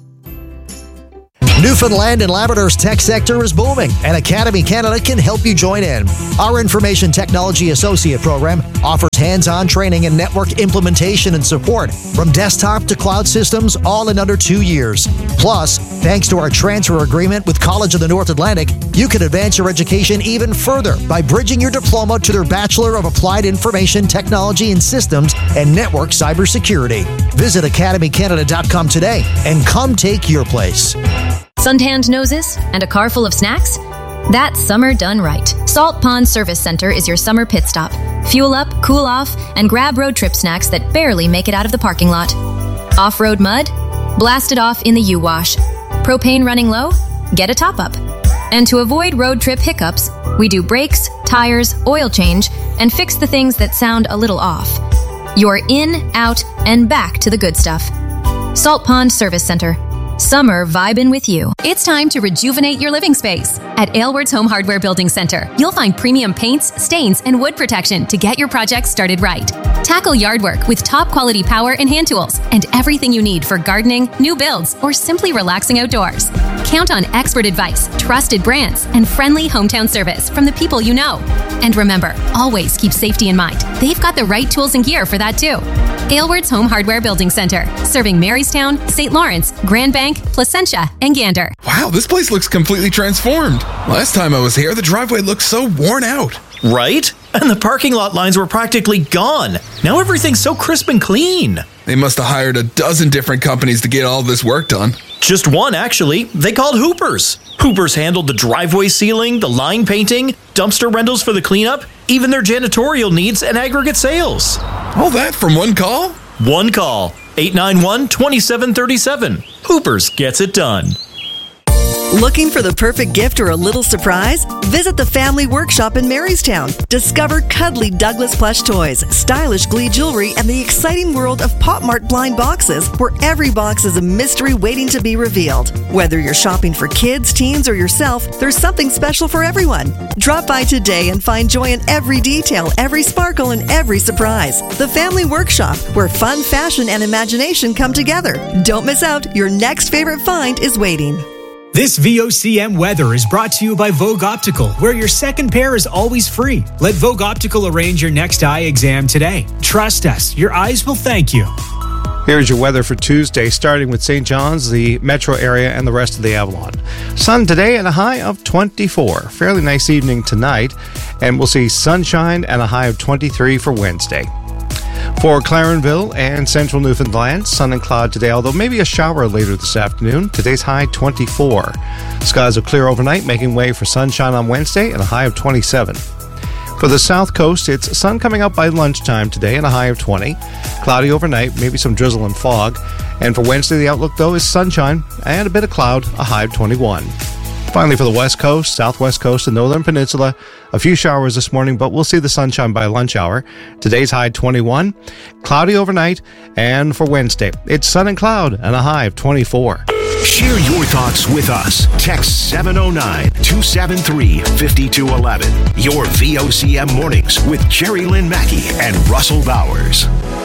Newfoundland and Labrador's tech sector is booming, and Academy Canada can help you join in. Our Information Technology Associate program offers hands-on training and network implementation and support from desktop to cloud systems, all in under 2 years. Plus, thanks to our transfer agreement with College of the North Atlantic, you can advance your education even further by bridging your diploma to their Bachelor of Applied Information Technology and Systems and Network Cybersecurity. Visit academycanada.com today and come take your place. Suntanned noses and a car full of snacks? That's summer done right. Salt Pond Service Center is your summer pit stop. Fuel up, cool off, and grab road trip snacks that barely make it out of the parking lot. Off-road mud? Blast it off in the U-Wash. Propane running low? Get a top-up. And to avoid road trip hiccups, we do brakes, tires, oil change, and fix the things that sound a little off. You're in, out, and back to the good stuff. Salt Pond Service Center. Summer vibin' with you. It's time to rejuvenate your living space. At Aylward's Home Hardware Building Center, you'll find premium paints, stains, and wood protection to get your projects started right. Tackle yard work with top quality power and hand tools and everything you need for gardening, new builds, or simply relaxing outdoors. Count on expert advice, trusted brands, and friendly hometown service from the people you know. And remember, always keep safety in mind. They've got the right tools and gear for that too. Aylward's Home Hardware Building Center, serving Marystown, St. Lawrence, Grand Bank, Placentia, and Gander. Wow, this place looks completely transformed. Last time I was here, the driveway looked so worn out. Right? And the parking lot lines were practically gone. Now everything's so crisp and clean. They must have hired a dozen different companies to get all this work done. Just one, actually. They called Hoopers. Hoopers handled the driveway sealing, the line painting, dumpster rentals for the cleanup, even their janitorial needs and aggregate sales. All that from one call? One call. 891-2737. Hoopers gets it done. Looking for the perfect gift or a little surprise? Visit the Family Workshop in Marystown. Discover cuddly Douglas plush toys, stylish Glee jewelry, and the exciting world of Pop Mart blind boxes, where every box is a mystery waiting to be revealed. Whether you're shopping for kids, teens, or yourself, there's something special for everyone. Drop by today and find joy in every detail, every sparkle, and every surprise. The Family Workshop, where fun, fashion, and imagination come together. Don't miss out. Your next favorite find is waiting. This VOCM weather is brought to you by Vogue Optical, where your second pair is always free. Let Vogue Optical arrange your next eye exam today. Trust us, your eyes will thank you. Here's your weather for Tuesday, starting with St. John's, the metro area, and the rest of the Avalon. Sun today and a high of 24. Fairly nice evening tonight, and we'll see sunshine and a high of 23 for Wednesday. For Clarenville and central Newfoundland, sun and cloud today, although maybe a shower later this afternoon. Today's high 24. Skies will clear overnight, making way for sunshine on Wednesday and a high of 27. For the south coast, it's sun coming out by lunchtime today and a high of 20. Cloudy overnight, maybe some drizzle and fog. And for Wednesday, the outlook, though, is sunshine and a bit of cloud, a high of 21. Finally, for the west coast, southwest coast, and northern peninsula, a few showers this morning, but we'll see the sunshine by lunch hour. Today's high 21, cloudy overnight, and for Wednesday, it's sun and cloud and a high of 24. Share your thoughts with us. Text 709-273-5211. Your VOCM mornings with Jerry Lynn Mackey and Russell Bowers.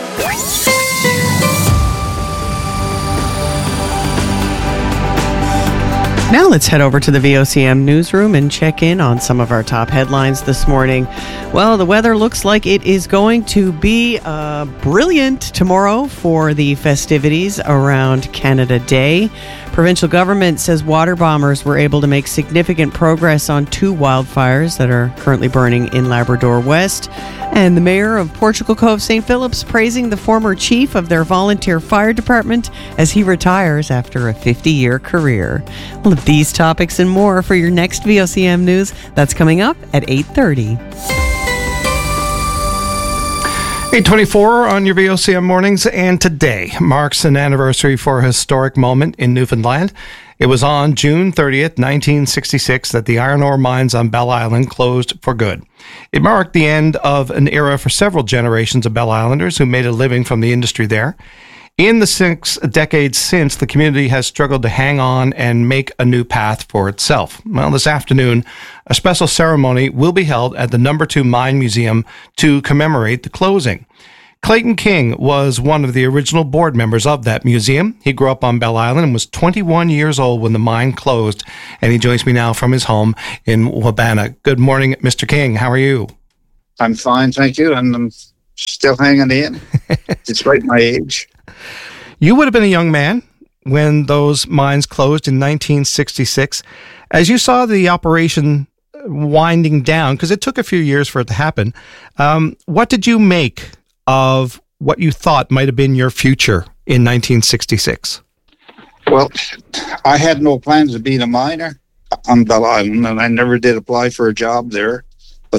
Now let's head over to the VOCM newsroom and check in on some of our top headlines this morning. Well, the weather looks like it is going to be brilliant tomorrow for the festivities around Canada Day. Provincial government says water bombers were able to make significant progress on 2 wildfires that are currently burning in Labrador West. And the mayor of Portugal Cove St. Philip's praising the former chief of their volunteer fire department as he retires after a 50-year career. All of these topics and more for your next VOCM News. That's coming up at 8:30. 8:24 on your VOCM mornings, and today marks an anniversary for a historic moment in Newfoundland. It was on June 30th, 1966, that the iron ore mines on Bell Island closed for good. It marked the end of an era for several generations of Bell Islanders who made a living from the industry there. In the 6 decades since, the community has struggled to hang on and make a new path for itself. Well, this afternoon, a special ceremony will be held at the No. 2 Mine Museum to commemorate the closing. Clayton King was one of the original board members of that museum. He grew up on Bell Island and was 21 years old when the mine closed, and he joins me now from his home in Wabana. Good morning, Mr. King. How are you? I'm fine, thank you, and I'm still hanging in, despite my age. You would have been a young man when those mines closed in 1966. As you saw the operation winding down, because it took a few years for it to happen, what did you make of what you thought might have been your future in 1966? Well, I had no plans of being a miner on Bell Island, and I never did apply for a job there. But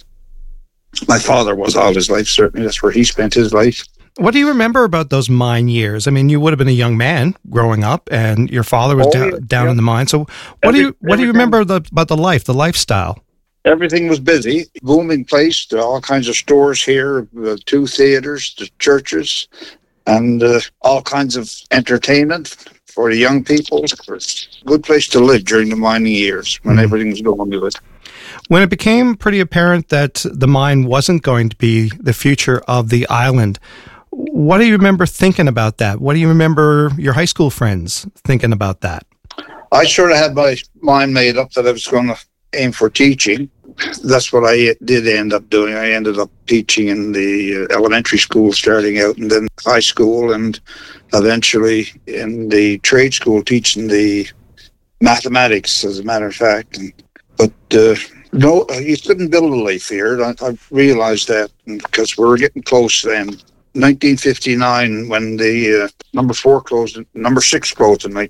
my father was all his life, certainly. That's where he spent his life. What do you remember about those mine years? I mean, you would have been a young man growing up, and your father was down in the mine. So what do you remember about the life, the lifestyle? Everything was busy, booming place. There are all kinds of stores here, 2 theaters, the churches, and all kinds of entertainment for the young people. It was a good place to live during the mining years when everything was going good. When it became pretty apparent that the mine wasn't going to be the future of the island, what do you remember thinking about that? What do you remember your high school friends thinking about that? I sort of had my mind made up that I was going to aim for teaching. That's what I did end up doing. I ended up teaching in the elementary school starting out, and then high school, and eventually in the trade school teaching the mathematics, as a matter of fact. But no, you couldn't build a life here. I realized that because we were getting close then. 1959, when the No. 4 closed, No. 6 closed in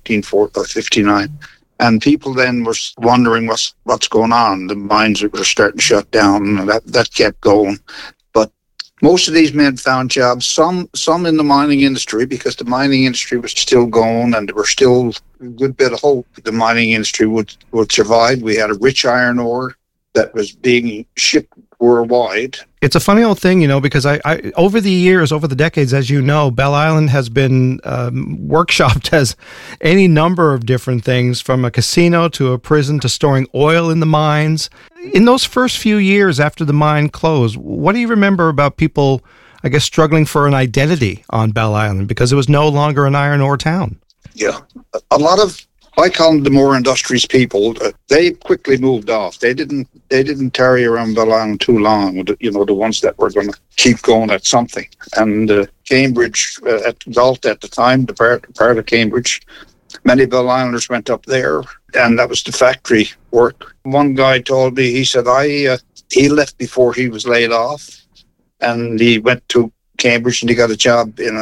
1959. And people then were wondering what's going on. The mines were starting to shut down, and that kept going. But most of these men found jobs, some in the mining industry, because the mining industry was still going, and there was still a good bit of hope the mining industry would survive. We had a rich iron ore that was being shipped worldwide. It's a funny old thing, because I over the years, over the decades, as you know, Bell Island has been workshopped as any number of different things, from a casino to a prison to storing oil in the mines. In those first few years after the mine closed, what do you remember about people, I guess, struggling for an identity on Bell Island because it was no longer an iron ore town? Yeah, a lot of, I call them the more industrious people. They quickly moved off. They didn't tarry around Bell Island too long. The ones that were going to keep going at something. And Cambridge, at Galt at the time, the part of Cambridge, many Bell Islanders went up there, and that was the factory work. One guy told me, he said, he left before he was laid off, and he went to Cambridge and he got a job in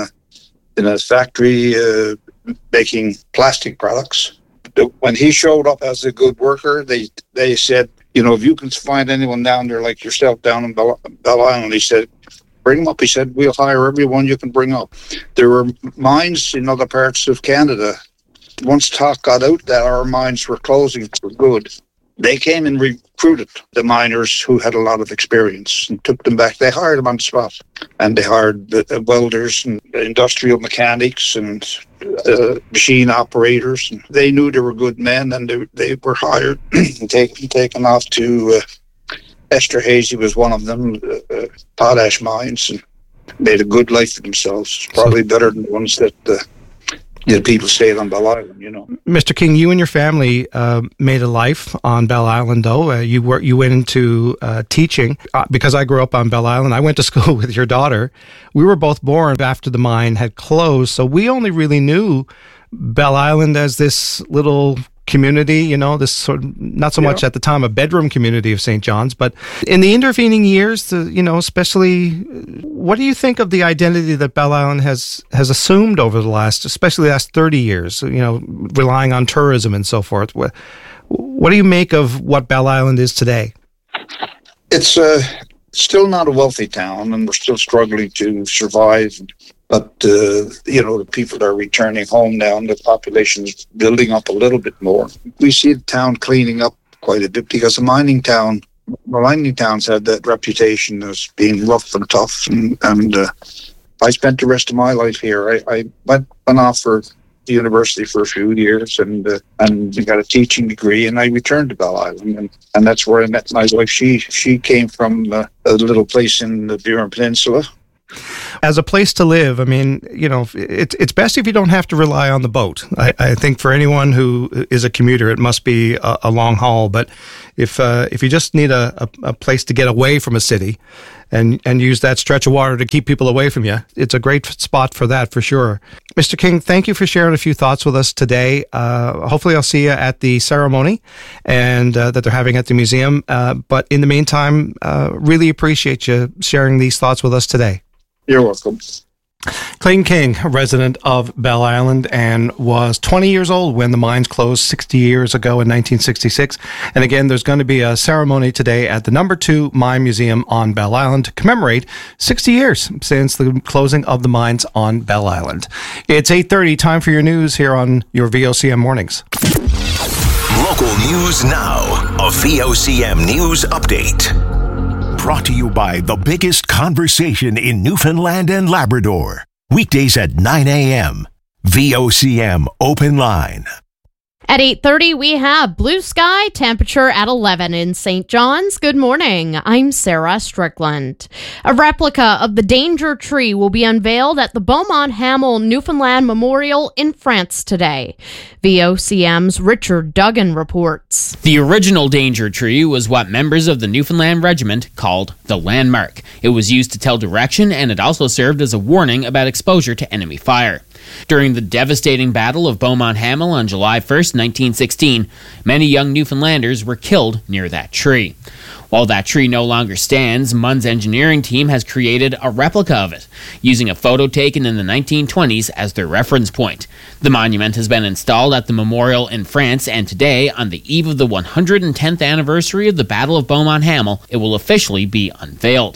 a factory making plastic products. When he showed up as a good worker, they said, if you can find anyone down there like yourself down in Bell Island, he said, bring them up. He said, we'll hire everyone you can bring up. There were mines in other parts of Canada. Once talk got out that our mines were closing for good, they came and recruited the miners who had a lot of experience and took them back. They hired them on the spot, and they hired the welders and industrial mechanics and machine operators. And they knew they were good men, and they were hired and taken off to Esterhazy was one of them, potash mines, and made a good life for themselves. Probably better than the ones that people stayed on Bell Island, Mr. King, you and your family made a life on Bell Island, though. You went into teaching. Because I grew up on Bell Island, I went to school with your daughter. We were both born after the mine had closed, so we only really knew Bell Island as this little community, this sort of, not so much at the time a bedroom community of St. John's, but in the intervening years, especially, what do you think of the identity that Bell Island has assumed over the last 30 years, relying on tourism and so forth? What do you make of what Bell Island is today? It's Still not a wealthy town, and we're still struggling to survive. But, the people are returning home now, and the population is building up a little bit more. We see the town cleaning up quite a bit because the mining towns have that reputation as being rough and tough. And I spent the rest of my life here. I went off for the university for a few years and got a teaching degree, and I returned to Belle Island, and that's where I met my wife. She came from a little place in the Burin Peninsula. As a place to live, I mean, it's best if you don't have to rely on the boat. I think for anyone who is a commuter, it must be a long haul. But if you just need a place to get away from a city and use that stretch of water to keep people away from you, it's a great spot for that, for sure. Mr. King, thank you for sharing a few thoughts with us today. Hopefully I'll see you at the ceremony and that they're having at the museum. But in the meantime, really appreciate you sharing these thoughts with us today. You're welcome. Clayton King, a resident of Belle Island, and was 20 years old when the mines closed 60 years ago in 1966. And again, there's going to be a ceremony today at the No. 2 Mine Museum on Belle Island to commemorate 60 years since the closing of the mines on Belle Island. It's 8:30, time for your news here on your VOCM Mornings. Local news now, a VOCM News Update. Brought to you by the biggest conversation in Newfoundland and Labrador. Weekdays at 9 a.m. VOCM Open Line. At 8:30, we have blue sky, temperature at 11 in St. John's. Good morning. I'm Sarah Strickland. A replica of the Danger Tree will be unveiled at the Beaumont Hamel Newfoundland Memorial in France today. VOCM's Richard Duggan reports. The original Danger Tree was what members of the Newfoundland Regiment called the landmark. It was used to tell direction, and it also served as a warning about exposure to enemy fire. During the devastating Battle of Beaumont Hamel on July 1st, 1916, many young Newfoundlanders were killed near that tree. While that tree no longer stands, MUN's engineering team has created a replica of it, using a photo taken in the 1920s as their reference point. The monument has been installed at the memorial in France, and today, on the eve of the 110th anniversary of the Battle of Beaumont Hamel, it will officially be unveiled.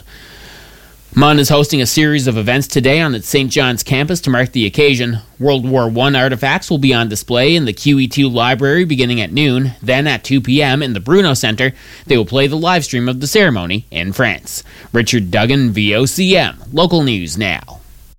MUN is hosting a series of events today on its St. John's campus to mark the occasion. World War I artifacts will be on display in the QE2 library beginning at noon. Then at 2 p.m. in the Bruno Center, they will play the live stream of the ceremony in France. Richard Duggan, VOCM. Local news now.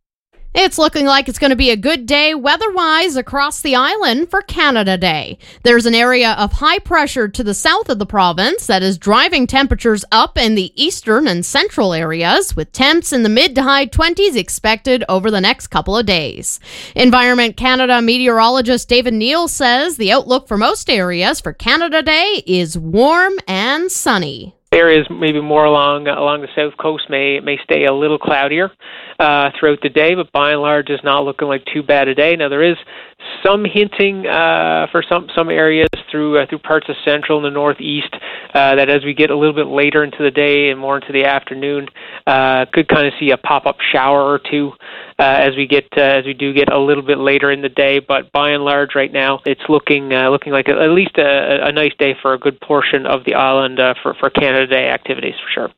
It's looking like it's going to be a good day weather-wise across the island for Canada Day. There's an area of high pressure to the south of the province that is driving temperatures up in the eastern and central areas, with temps in the mid to high 20s expected over the next couple of days. Environment Canada meteorologist David Neal says the outlook for most areas for Canada Day is warm and sunny. Areas maybe more along the south coast may stay a little cloudier throughout the day, but by and large is not looking like too bad a day. Now there is some hinting for some areas through parts of central and the northeast that as we get a little bit later into the day and more into the afternoon, could kind of see a pop-up shower or two as we do get a little bit later in the day. But by and large, right now, it's looking like at least a nice day for a good portion of the island for Canada Day activities for sure.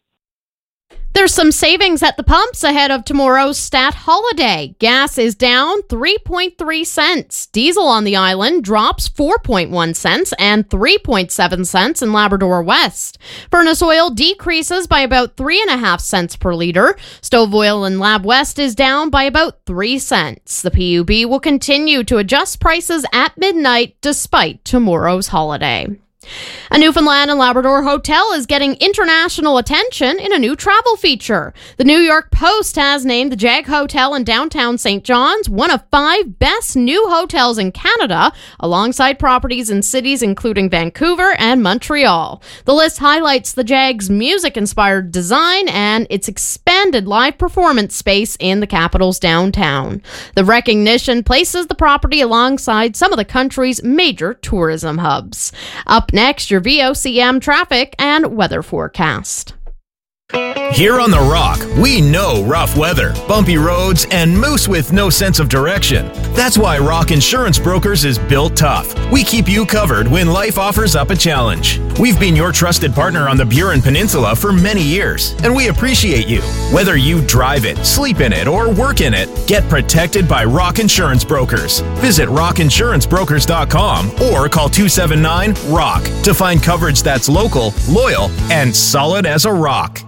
There's some savings at the pumps ahead of tomorrow's stat holiday. Gas is down 3.3 cents. Diesel on the island drops 4.1 cents and 3.7 cents in Labrador West. Furnace oil decreases by about 3.5 cents per liter. Stove oil in Lab West is down by about 3 cents. The PUB will continue to adjust prices at midnight despite tomorrow's holiday. A Newfoundland and Labrador hotel is getting international attention in a new travel feature. The New York Post has named the Jag Hotel in downtown St. John's one of 5 best new hotels in Canada, alongside properties in cities including Vancouver and Montreal. The list highlights the Jag's music-inspired design and its expanded live performance space in the capital's downtown. The recognition places the property alongside some of the country's major tourism hubs. Up next, your VOCM traffic and weather forecast. Here on The Rock, we know rough weather, bumpy roads, and moose with no sense of direction. That's why Rock Insurance Brokers is built tough. We keep you covered when life offers up a challenge. We've been your trusted partner on the Burin Peninsula for many years, and we appreciate you. Whether you drive it, sleep in it, or work in it, get protected by Rock Insurance Brokers. Visit rockinsurancebrokers.com or call 279-ROCK to find coverage that's local, loyal, and solid as a rock.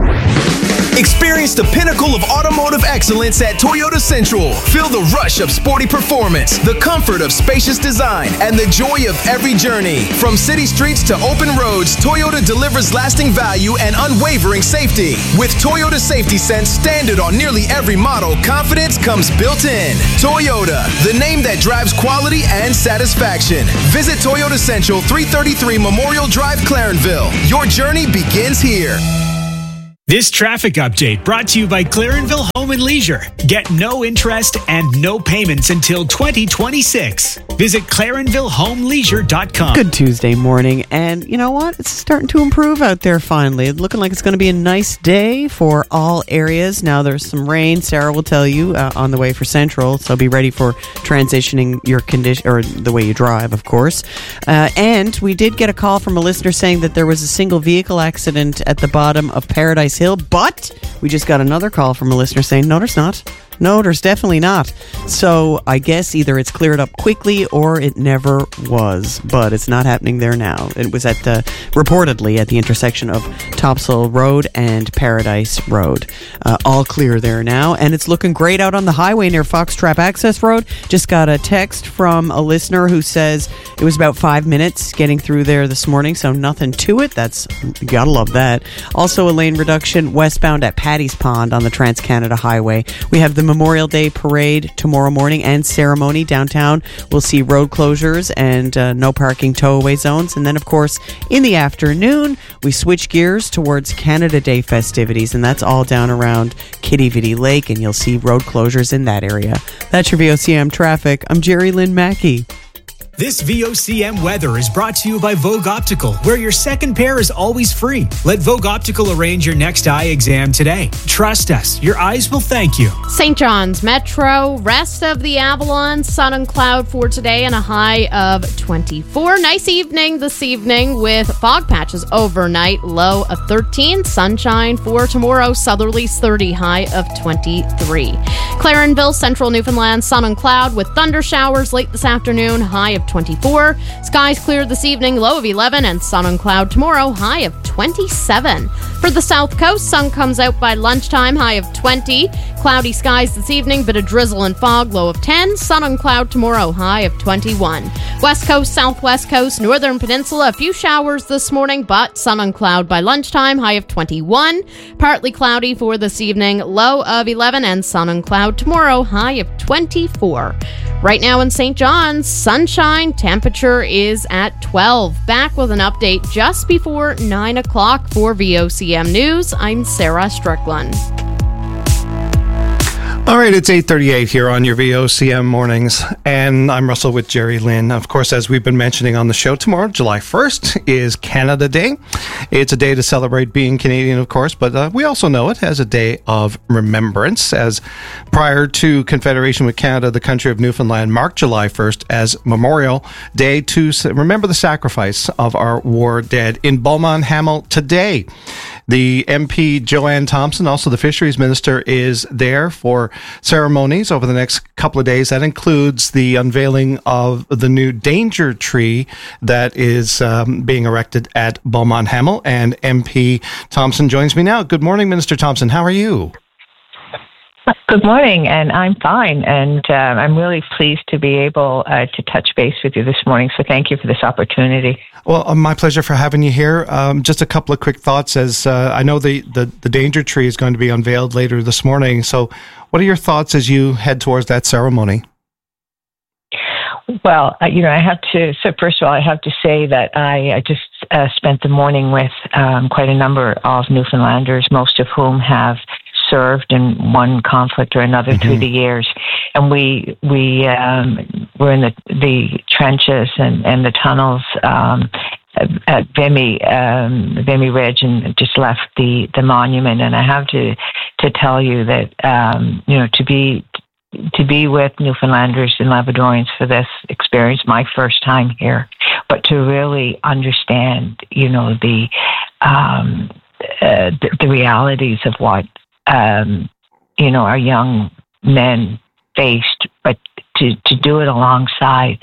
Experience the pinnacle of automotive excellence at Toyota Central. Feel the rush of sporty performance, the comfort of spacious design, and the joy of every journey. From city streets to open roads, Toyota delivers lasting value and unwavering safety. With Toyota Safety Sense standard on nearly every model, confidence comes built in. Toyota, the name that drives quality and satisfaction. Visit Toyota Central, 333 Memorial Drive, Clarenville. Your journey begins here. This traffic update brought to you by Clarenville Home and Leisure. Get no interest and no payments until 2026. Visit ClarenvilleHomeLeisure.com. Good Tuesday morning, and you know what? It's starting to improve out there finally. It's looking like it's going to be a nice day for all areas. Now there's some rain, Sarah will tell you, on the way for Central, so be ready for transitioning your condition, or the way you drive, of course. And we did get a call from a listener saying that there was a single vehicle accident at the bottom of Paradise Hill, but we just got another call from a listener saying, no, there's not. No, there's definitely not. So I guess either it's cleared up quickly or it never was, but it's not happening there now. It was reportedly at the intersection of Topsail Road and Paradise Road. All clear there now, and it's looking great out on the highway near Foxtrap Access Road. Just got a text from a listener who says it was about 5 minutes getting through there this morning, so nothing to it. You gotta love that. Also a lane reduction westbound at Paddy's Pond on the Trans-Canada Highway. We have the Memorial Day Parade tomorrow morning and ceremony downtown. We'll see road closures and no parking tow-away zones. And then, of course, in the afternoon, we switch gears towards Canada Day festivities, and that's all down around Kitty Vitty Lake, and you'll see road closures in that area. That's your VOCM traffic. I'm Jerry Lynn Mackey. This VOCM weather is brought to you by Vogue Optical, where your second pair is always free. Let Vogue Optical arrange your next eye exam today. Trust us, your eyes will thank you. St. John's Metro, rest of the Avalon, sun and cloud for today and a high of 24. Nice evening this evening with fog patches overnight, low of 13. Sunshine for tomorrow, southerlies 30, high of 23. Clarenville, central Newfoundland, sun and cloud with thunder showers late this afternoon, high of 24. Skies clear this evening, low of 11, and sun and cloud tomorrow, high of 27. For the south coast, sun comes out by lunchtime, high of 20. Cloudy skies this evening, bit of drizzle and fog, low of 10. Sun and cloud tomorrow, high of 21. West coast, southwest coast, northern peninsula, a few showers this morning, but sun and cloud by lunchtime, high of 21. Partly cloudy for this evening, low of 11, and sun and cloud tomorrow, high of 24. Right now in St. John's, sunshine, temperature is at 12. Back with an update just before 9 o'clock for VOCM News. I'm Sarah Strickland. All right, it's 8:38 here on your VOCM mornings, and I'm Russell with Jerry Lynn. Of course, as we've been mentioning on the show, tomorrow, July 1st, is Canada Day. It's a day to celebrate being Canadian, of course, but we also know it as a day of remembrance, as prior to Confederation with Canada, the country of Newfoundland marked July 1st as Memorial Day to remember the sacrifice of our war dead. In Beaumont Hamel today, the MP Joanne Thompson, also the Fisheries Minister, is there for ceremonies over the next couple of days. That includes the unveiling of the new danger tree that is being erected at Beaumont Hamel. And MP Thompson joins me now. Good morning, Minister Thompson. How are you? Good morning, and I'm fine, and I'm really pleased to be able to touch base with you this morning, so thank you for this opportunity. Well, my pleasure for having you here. Just a couple of quick thoughts, as I know the danger tree is going to be unveiled later this morning, so what are your thoughts as you head towards that ceremony? Well, I have to, so first of all, I have to say that I just spent the morning with quite a number of Newfoundlanders, most of whom have served in one conflict or another through the years, and we were in the trenches and the tunnels Vimy Ridge and just left the monument. And I have to tell you that to be with Newfoundlanders and Labradorians for this experience, my first time here, but to really understand, the realities of what our young men faced, but to do it alongside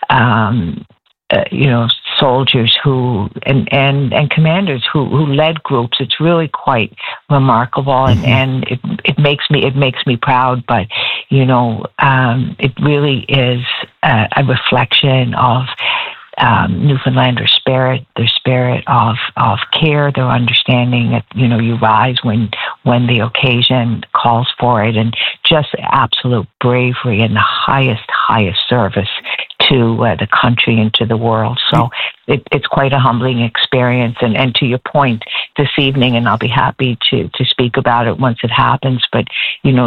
soldiers who and commanders who led groups. It's really quite remarkable, and it makes me proud. But it really is a reflection of Newfoundlander spirit, their spirit of care, their understanding that you rise when the occasion calls for it, and just absolute bravery and the highest service to the country and to the world. So it's quite a humbling experience. And to your point this evening, and I'll be happy to speak about it once it happens, but,